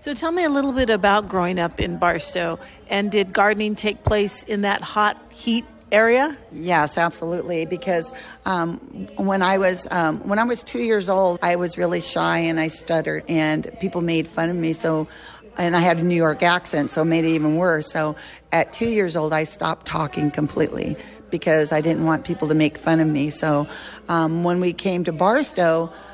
So tell me a little bit about growing up in Barstow, and did gardening take place in that hot heat area? Yes, absolutely. Because when I was 2 years old, I was really shy and I stuttered, and people made fun of me. And I had a New York accent, so it made it even worse. So at 2 years old, I stopped talking completely because I didn't want people to make fun of me. So when we came to Barstow,